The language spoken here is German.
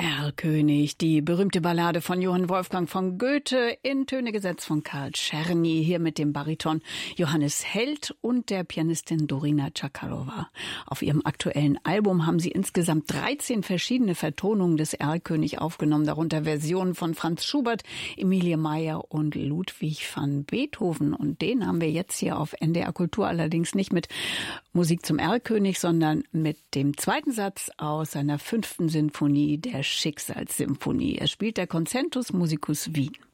Erlkönig, die berühmte Ballade von Johann Wolfgang von Goethe, in Töne gesetzt von Karl Czerny, hier mit dem Bariton Johannes Held und der Pianistin Dorina Čakalova. Auf ihrem aktuellen Album haben sie insgesamt 13 verschiedene Vertonungen des Erlkönig aufgenommen, darunter Versionen von Franz Schubert, Emilie Meyer und Ludwig van Beethoven. Und den haben wir jetzt hier auf NDR Kultur, allerdings nicht mit Musik zum Erlkönig, sondern mit dem zweiten Satz aus seiner 5. Sinfonie, der Schicksalssymphonie. Er spielt der Concentus Musicus Wien.